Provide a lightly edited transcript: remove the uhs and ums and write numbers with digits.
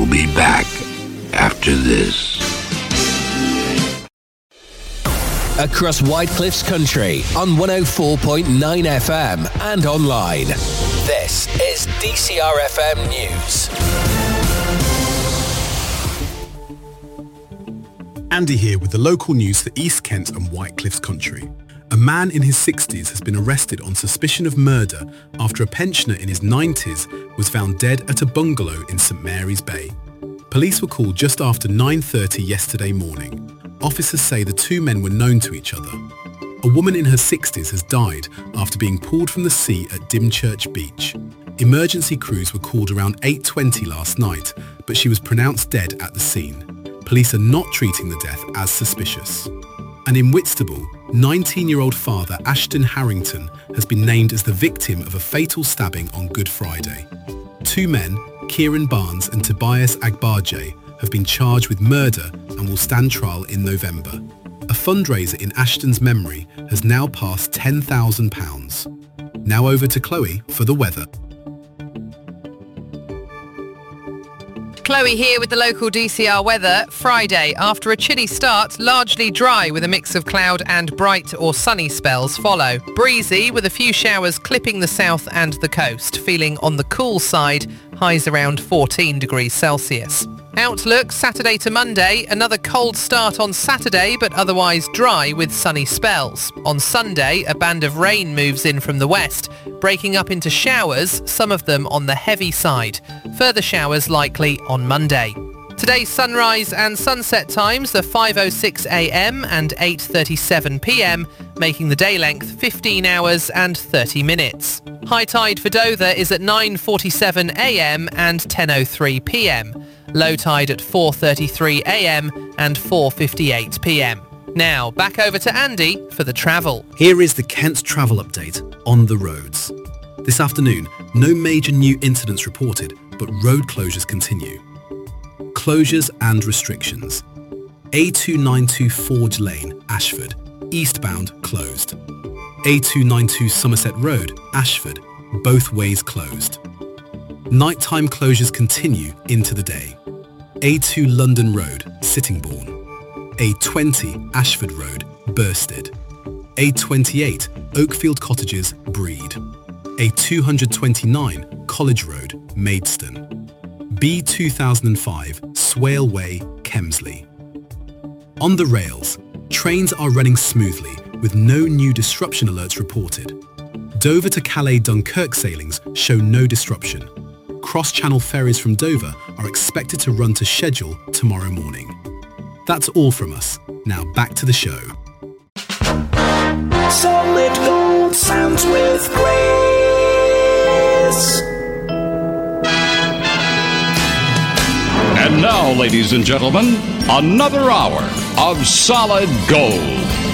be back after this. Across Whitecliffs Country on 104.9 FM and online. This is DCR FM News. Andy here with the local news for East Kent and Whitecliffs Country. A man in his 60s has been arrested on suspicion of murder after a pensioner in his 90s was found dead at a bungalow in St Mary's Bay. Police were called just after 9:30 yesterday morning. Officers say the two men were known to each other. A woman in her 60s has died after being pulled from the sea at Dymchurch Beach. Emergency crews were called around 8:20 last night, but she was pronounced dead at the scene. Police are not treating the death as suspicious. And in Whitstable, 19-year-old father Ashton Harrington has been named as the victim of a fatal stabbing on Good Friday. Two men, Kieran Barnes and Tobias Agbarje, have been charged with murder and will stand trial in November. A fundraiser in Ashton's memory has now passed £10,000. Now over to Chloe for the weather. Chloe here with the local DCR weather. Friday, after a chilly start, largely dry with a mix of cloud and bright or sunny spells follow. Breezy with a few showers clipping the south and the coast. Feeling on the cool side, highs around 14 degrees Celsius. Outlook, Saturday to Monday, another cold start on Saturday but otherwise dry with sunny spells. On Sunday, a band of rain moves in from the west, breaking up into showers, some of them on the heavy side. Further showers likely on Monday. Today's sunrise and sunset times are 5:06 a.m. and 8:37 p.m, making the day length 15 hours and 30 minutes. High tide for Dover is at 9:47 a.m. and 10:03 p.m. Low tide at 4:33 a.m. and 4:58 p.m. Now, back over to Andy for the travel. Here is the Kent travel update on the roads. This afternoon, no major new incidents reported, but road closures continue. Closures and restrictions. A292 Forge Lane, Ashford, eastbound closed. A292 Somerset Road, Ashford, both ways closed. Nighttime closures continue into the day. A2 London Road, Sittingbourne. A20 Ashford Road, Bursted. A28 Oakfield Cottages, Breed. A229 College Road, Maidstone. B2005 Swale Way, Kemsley. On the rails, trains are running smoothly with no new disruption alerts reported. Dover to Calais Dunkirk sailings show no disruption. Cross-channel ferries from Dover are expected to run to schedule tomorrow morning. That's all from us. Now back to the show. Solid Gold sounds with grace. And now, ladies and gentlemen, another hour of Solid Gold.